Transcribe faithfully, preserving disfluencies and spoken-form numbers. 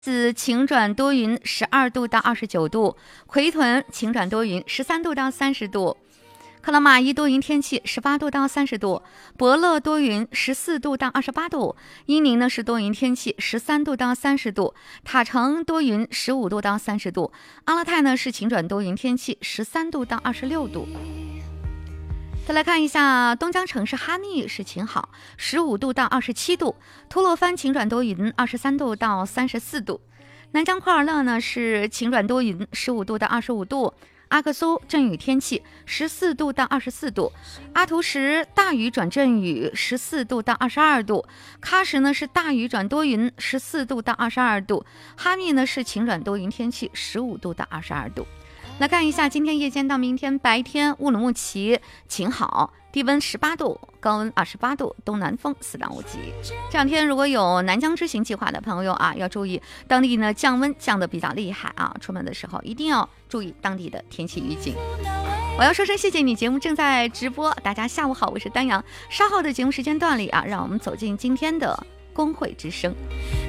自晴转多云，十二度到二十九度；奎屯晴转多云，十三度到三十度；克拉玛依多云天气，十八度到三十度；伯乐多云，十四度到二十八度；伊宁呢是多云天气，十三度到三十度；塔城多云，十五度到三十度；阿勒泰呢是晴转多云天气，十三度到二十六度。再来看一下东江城市哈密是晴好，十五度到二十七度；吐鲁番晴转多云，二十三度到三十四度；南疆库尔勒呢是晴转多云，十五度到二十五度；阿克苏阵雨天气，十四度到二十四度；阿图什大雨转阵雨，十四度到二十二度；喀什呢是大雨转多云，十四度到二十二度；哈密呢是晴转多云天气，十五度到二十二度。来看一下今天夜间到明天白天，乌鲁木齐晴好，低温十八度，高温二十八度，东南风四到五级。这两天如果有南疆之行计划的朋友啊，要注意当地呢降温降得比较厉害啊，出门的时候一定要注意当地的天气预警。我要说声谢谢你，节目正在直播，大家下午好，我是丹阳。稍后的节目时间段里啊，让我们走进今天的工会之声。